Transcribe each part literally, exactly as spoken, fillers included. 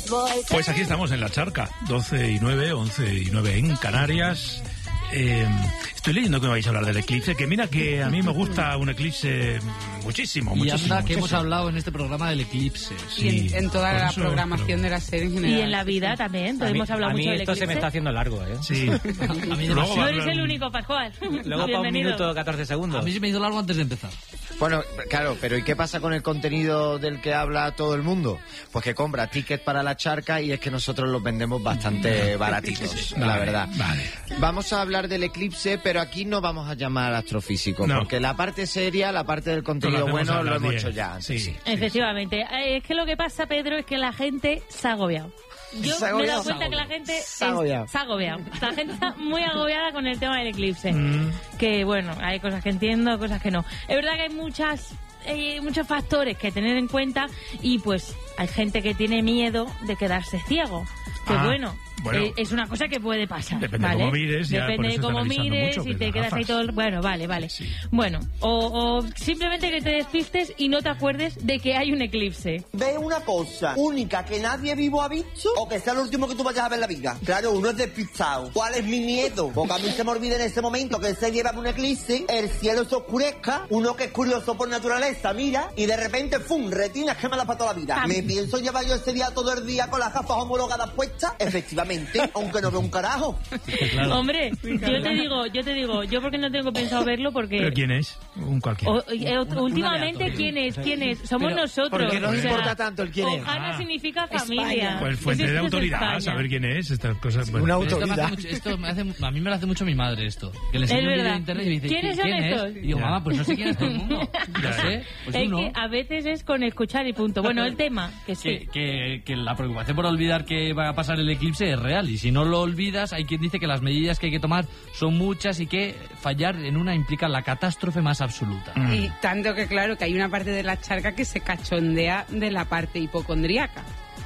Pues aquí estamos en La Charca, doce y nueve, once y nueve en Canarias. Eh, estoy leyendo que me vais a hablar del eclipse, que mira que a mí me gusta un eclipse muchísimo, y muchísimo. anda que muchísimo. hemos hablado en este programa del eclipse. Sí, y en, en toda la eso, programación pero... de la serie en general. Y en la vida también, A mí, hemos hablado a mí mucho del esto eclipse. se me está haciendo largo, ¿eh? Sí. A mí Luego demasiado. No eres el único, Pascual. Luego para un minuto catorce segundos. A mí se me hizo largo antes de empezar. Bueno, claro, pero ¿y qué pasa con el contenido del que habla todo el mundo? Pues que compra tickets para La Charca y es que nosotros los vendemos bastante baratitos, la Vale, verdad. Vale. Vamos a hablar del eclipse, pero aquí no vamos a llamar astrofísico, No. porque la parte seria, la parte del contenido Lo hacemos bueno, a lo las hemos diez. hecho ya antes. Sí. Sí. Efectivamente. Eh, Es que lo que pasa, Pedro, es que la gente se ha agobiado. Yo Se ha me he agobiado. dado cuenta que la gente Se ha agobiado. es- se ha agobiado. La gente está muy agobiada con el tema del eclipse. Mm. Que bueno, hay cosas que entiendo, cosas que no. Es verdad que hay muchas eh, muchos factores que tener en cuenta y pues hay gente que tiene miedo de quedarse ciego. Que Ah, bueno, bueno. eh, es una cosa que puede pasar. Depende de ¿vale? cómo mires, ya, por Depende de eso cómo están avisando mires mucho, y que te las quedas ahí gafas. todo el... Bueno, vale, vale. Sí. Bueno, o, o simplemente que te despistes y no te acuerdes de que hay un eclipse. Ve una cosa única que nadie vivo ha visto o que sea lo último que tú vayas a ver en la vida. Claro, uno es despistado. ¿Cuál es mi miedo? Porque a mí se me olvida en ese momento que se lleva un eclipse, el cielo se oscurezca, uno que es curioso por naturaleza mira y de repente, ¡fum!, retinas quemadas para toda la vida. Pam. ¿Me pienso llevar yo ese día todo el día con las gafas homologadas puestas? Efectivamente, aunque no veo un carajo. Hombre, yo te digo, yo te digo, yo porque no tengo pensado verlo porque... ¿Pero quién es? Un cualquiera. O- eh, últimamente, ¿quién es? ¿Quién es? Somos Pero, nosotros. ¿por qué nos o sea, importa tanto el quién es? Ojana Ah. significa familia. Pues fuente Eso de es autoridad, España. saber quién es, estas cosas. Bueno. Una Esto, me autoridad. hace mucho- esto me hace, a mí me lo hace mucho mi madre esto. Que le Es enseño un vídeo verdad. de internet y me dice, ¿Quiénes son ¿quién estos? es? Y digo, Ya. mamá, pues no sé quién es todo el mundo. No Ya. sé, pues Es uno. que a veces es con escuchar y punto. Bueno, el tema, que sí. Que, que, que la preocupación por olvidar que va a pasar el eclipse es real y si no lo olvidas hay quien dice que las medidas que hay que tomar son muchas y que fallar en una implica la catástrofe más absoluta. Mm. Y tanto que claro que hay una parte de La Charca que se cachondea de la parte hipocondríaca.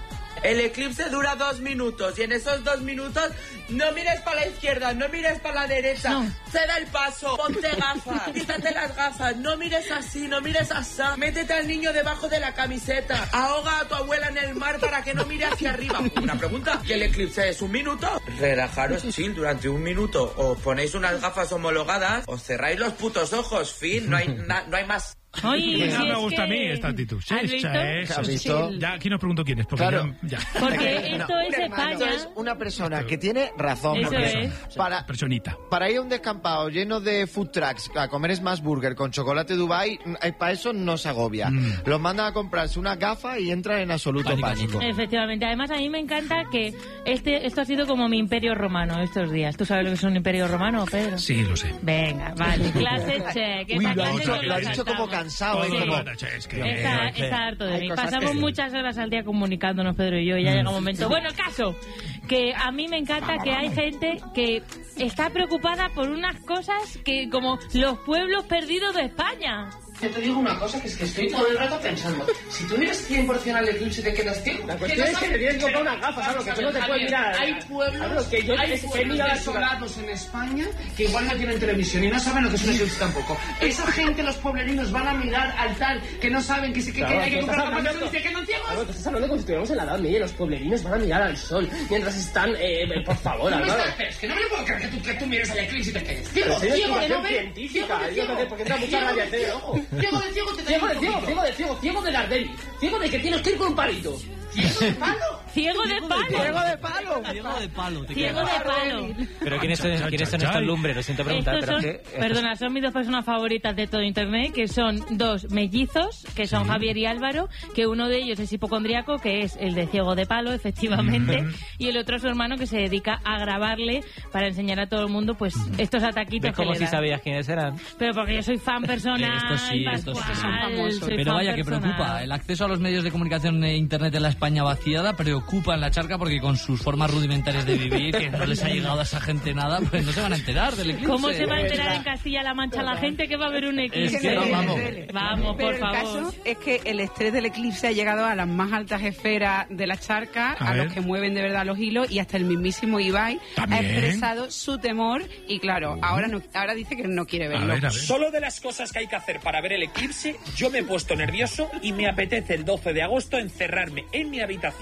El eclipse dura dos minutos y en esos dos minutos no mires para la izquierda, no mires para la derecha, No. ceda el paso, ponte gafas, quítate las gafas, no mires así, no mires así, métete al niño debajo de la camiseta, ahoga a tu abuela en el mar para que no mire hacia arriba. Una pregunta, ¿que el eclipse es un minuto? Relajaros chill durante un minuto, os ponéis unas gafas homologadas, os cerráis los putos ojos, fin, no hay, na- no hay más. Ay, Ya si me es gusta a mí que- esta actitud. Sí, ¿Has sí, visto? eso, ¿Has sí. visto? Ya aquí nos pregunto quién es, porque Claro. ya, ya. Porque No, esto es España. Esto es una persona que tiene razón. Eso porque es. Para, Personita. para ir a un descampado lleno de food trucks a comer Smash Burger con chocolate Dubai, para eso no se agobia. Mm. Los mandan a comprarse una gafa y entran en absoluto Pánico, pánico. pánico. Efectivamente, además a mí me encanta que este esto ha sido como mi imperio romano estos días. ¿Tú sabes lo que es un imperio romano, Pedro? Sí, lo sé. Venga, vale, clase check. Uy, Esta lo ha clase dicho, no lo la ha dicho como saltamos. cansado. ¿eh? Todo Como- lo- es que- Está, eh, está harto de hay mí. cosas Pasamos que- muchas horas al día comunicándonos, Pedro y yo, y ya llega un momento. Bueno, el caso, que a mí me encanta que hay gente que está preocupada por unas cosas que como los pueblos perdidos de España. Yo te digo una cosa, que es que estoy todo el rato pensando, si tú miras cien por ciento al eclipse te quedas ciego. La cuestión es que te tienes que comprar unas gafas, ¿sabes? Que tú no te puedes mirar. Hay pueblos, Claro, que yo- hay es que pueblos mira la desolados en España que igual no tienen televisión y no saben lo que es un eclipse tampoco. Esa gente, los pueblerinos, van a mirar al tal que no saben que, se, que, Claro, que hay que tú estás comprar gafas hablando- y se quedan ciegos. Claro, tú estás hablando como si estuviéramos en la Edad Media. Los pueblerinos van a mirar al sol mientras están... Eh, eh, por favor, No me Álvaro. estás- pero es que no me lo puedo creer que tú, que tú mires al eclipse y te quedes Pero ciego, si hay ciego de no explicación ver, científica, ciego de yo no sé, porque entra mucha ciego de radiación en el ojo. Ciego de ciego te Ciego de un ciego, poquito. ciego de ciego, ciego de Gardel, ciego de que tienes que ir con un palito. ¿Ciego de palo? Ciego de palo. ¡Ciego de palo! Ciego de palo. te Ciego quedas. de palo. Pero ¿quiénes son, Cha, cha, ¿quiénes son cha, estos cha. lumbres? Lo siento preguntar, Estos pero son, es que... perdona, son mis dos personas favoritas de todo internet, que son dos mellizos, que son Javier y Álvaro, que uno de ellos es hipocondriaco, que es el de ciego de palo, efectivamente, y el otro es su hermano que se dedica a grabarle para enseñar a todo el mundo pues estos ataquitos ¿Ves que como le si dan. sabías quiénes eran? Pero porque yo soy fan personal, Esto sí, esto sí. Pascual, Son famosos. soy Pero fan vaya que personal. preocupa. El acceso a los medios de comunicación e internet en la España vaciada preocupa en La Charca porque con sus formas rudimentarias de vivir, que no les ha llegado a esa gente nada, pues no se van a enterar del eclipse. ¿Cómo se va a enterar en Castilla-La Mancha la gente que va a ver un eclipse? Es que no, vamos. Vamos, Pero por el favor. caso es que el estrés del eclipse ha llegado a las más altas esferas de La Charca, A a, ver. los que mueven de verdad los hilos, y hasta el mismísimo Ibai ¿También? ha expresado su temor y claro, ahora no, ahora dice que no quiere A verlo. ver, a ver. Solo de las cosas que hay que hacer para ver el eclipse, yo me he puesto nervioso y me apetece el doce de agosto encerrarme en mi habitación con las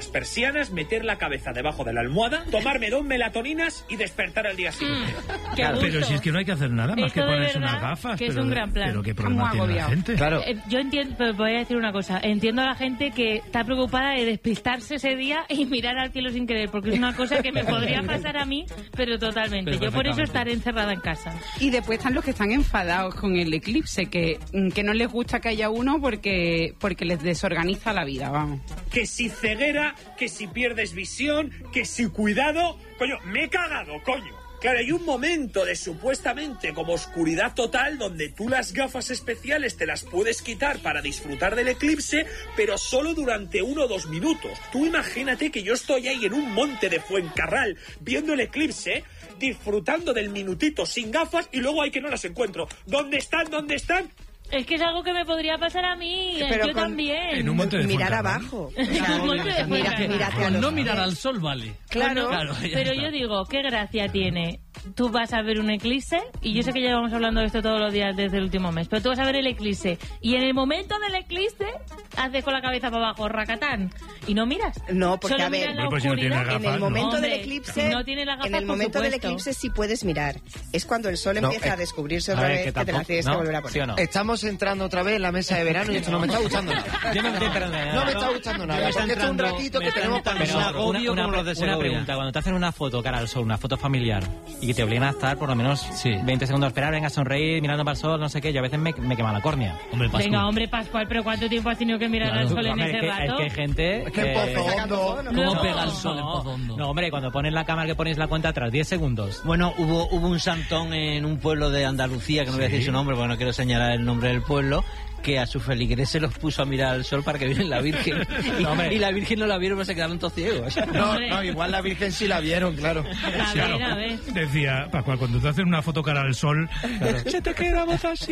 las persianas, meter la cabeza debajo de la almohada, tomarme dos melatoninas y despertar al día siguiente. Mm, Claro, pero si es que no hay que hacer nada más Esto que de ponerse verdad unas gafas. que es pero, un gran plan. Pero qué Estamos problema tiene la agobiados. gente. Claro. Eh, yo entiendo, pero voy a decir una cosa. Entiendo a la gente que está preocupada de despistarse ese día y mirar al cielo sin querer, porque es una cosa que me podría pasar a mí, pero totalmente. Pero yo por eso perfectamente. estaré encerrada en casa. Y después están los que están enfadados con el eclipse, que, que no les gusta que haya uno porque, porque les desorganiza la vida, vamos. Que si ceguera, que si pierdes visión, que si cuidado... Coño, me he cagado, coño. Claro, hay un momento de supuestamente como oscuridad total donde tú las gafas especiales te las puedes quitar para disfrutar del eclipse, pero solo durante uno o dos minutos. Tú imagínate que yo estoy ahí en un monte de Fuencarral viendo el eclipse, disfrutando del minutito sin gafas y luego hay que no las encuentro. ¿Dónde están? ¿Dónde están? Es que es algo que me podría pasar a mí, Pero yo con- también. En un monte de Mirar Fuencarral. abajo. En un monte de Mira- Fuencarral. mírate a Con los no ojos. mirar al sol vale. Claro. Bueno, ya pero está. yo digo, ¿qué gracia tiene? Tú vas a ver un eclipse, y yo sé que llevamos hablando de esto todos los días desde el último mes, pero tú vas a ver el eclipse, y en el momento del eclipse haces con la cabeza para abajo, racatán, y no miras. No, porque Solo a ver, miras la Bueno, pues si no tienes oscuridad. en el momento Hombre, del eclipse, no tienes las gafas, en el por momento del supuesto. eclipse sí puedes mirar. Es cuando el sol No, empieza eh, a descubrirse a otra ver, vez que que te tampoco- las tienes ¿no? que volver a poner. ¿Sí o no? Estamos entrando otra vez en la mesa de verano y esto no me está gustando nada. Yo no me estoy enterando de nada. No me está gustando nada, Me está porque esto es un entrando- ratito me que está tenemos para entrando nosotros. una, una, como los de una Segovia. pregunta, cuando te hacen una foto cara al sol, una foto familiar, y que te obligan a estar por lo menos veinte segundos a esperar, venga a sonreír, mirando para el sol, no sé qué, yo a veces me, me quema la córnea. Hombre, Venga, hombre, Pascual, pero ¿cuánto tiempo has tenido que mirar al sol en Hombre, ese es que, rato? es que hay gente... Es que en Pozo Hondo. ¿Cómo Luego- pega el sol en No, Pozo Hondo? no, hombre, cuando pones la cámara que pones la cuenta atrás, diez segundos. Bueno, hubo, hubo un santón en un pueblo de Andalucía, que no voy a decir su nombre porque no quiero señalar el nombre del pueblo, que a sus feligreses se los puso a mirar al sol para que vieran la Virgen. Y, No, hombre. y la Virgen no la vieron, pero se quedaron todos ciegos. No, Hombre. no, igual la Virgen sí la vieron, claro. A ver, a ver. Decía, Pascual, cuando te hacen una foto cara al sol, se te queda voz así.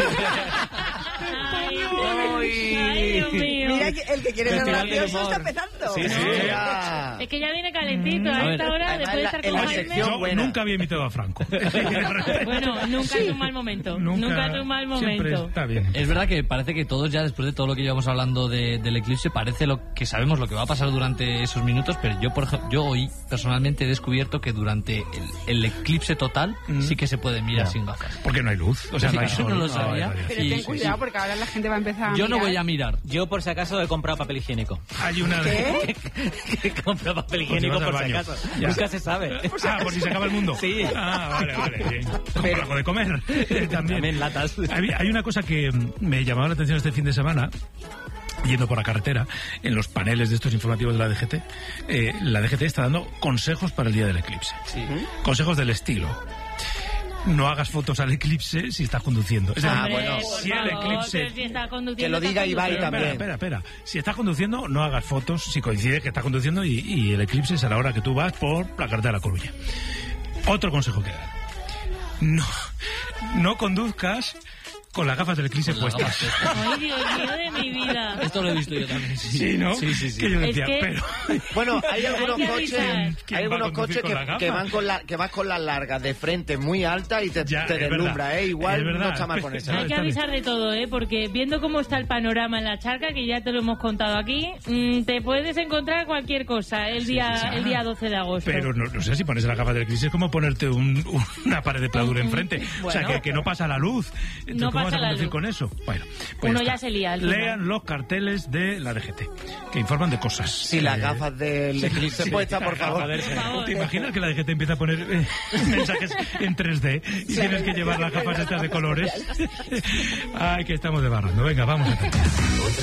Ay, ay, Dios mío. Mira, que el que quiere ser Festival del gracioso humor. está empezando. Sí, sí. Ya. Es que ya viene calentito A a ver, esta hora, además después de la- estar en con la Jaime. sección- Yo buena. nunca había imitado a Franco. Bueno, nunca es un mal momento. Nunca, es un mal Siempre momento. está bien. Es verdad que parece que todos ya después de todo lo que llevamos hablando de- del eclipse parece lo que sabemos lo que va a pasar durante esos minutos, pero yo por ejemplo, yo hoy personalmente he descubierto que durante el, el eclipse total sí que se puede mirar Ya. sin gafas. Porque no hay luz. O sea, Sí, no hay eso sol. no lo hay sabía. variedad. Pero Sí, ten sí, cuidado sí. porque ahora la gente va a empezar a Yo no mirar. voy a mirar. Yo, por si acaso, he comprado papel higiénico. Hay una de... He comprado papel Por si higiénico vas al por si baño. acaso. Ya. Nunca se sabe. Ah, por si se acaba el mundo. Sí. Ah, vale, vale. Bien. Como algo de comer. Eh, También. También latas. Hay, hay una cosa que mm, me llamaba la atención este fin de semana. Yendo por la carretera, en los paneles de estos informativos de la D G T, eh, la D G T está dando consejos para el día del eclipse. Consejos del estilo. No hagas fotos al eclipse si estás conduciendo. Es decir, Ah, Hombre, bueno, por si el favor, eclipse- pero si está conduciendo, Que lo está diga Ibai conduciendo. también. Espera, espera, espera. Si estás conduciendo, no hagas fotos si coincide que estás conduciendo y, y el eclipse es a la hora que tú vas por la carretera de La Coruña. Otro consejo que da. No, no conduzcas con las gafas del eclipse Con las puestas. gafas Ay, Dios mío de mi vida. Esto lo he visto yo también. Sí, Sí, ¿no? Sí, sí, sí. Que yo Es decía, que- pero... Bueno, hay algunos que coches, avisar. ¿Quién hay va a algunos conducir coches con que, las gafas? que van con la, que vas con las largas de frente muy alta y te, Ya, te es deslumbra, verdad. ¿eh? Igual Es verdad. no está mal ponerse. No, Hay que está bien. avisar de todo, ¿eh? Porque viendo cómo está el panorama en la charca, que ya te lo hemos contado aquí, mm, te puedes encontrar cualquier cosa el día sí, sí. el día doce de agosto. Pero no, no sé si pones las gafas del eclipse es como ponerte un- una pared de pladur enfrente. O sea, Bueno. que, que no pasa la luz. Entonces, No ¿cómo pasa vas a la conducir luz. con eso? Bueno, pues Uno está. ya se lía al final. Lean los carteles de la D G T, que informan de cosas. Sí, las Eh, gafas del eclipse sí, puestas, por las favor. gafas del- Por favor. ¿Te imaginas que la D G T empieza a poner eh, mensajes en tres D y tienes que llevar las gafas estas de colores? Ay, que estamos debarrando. Venga, vamos a